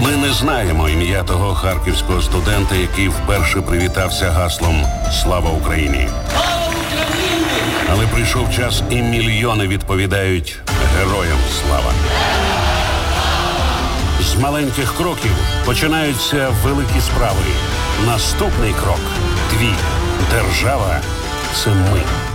Ми не знаємо ім'я того харківського студента, який вперше привітався гаслом «Слава Україні». Але прийшов час, і мільйони відповідають «Героям слава». З маленьких кроків починаються великі справи. Наступний крок – твій. Держава – це ми.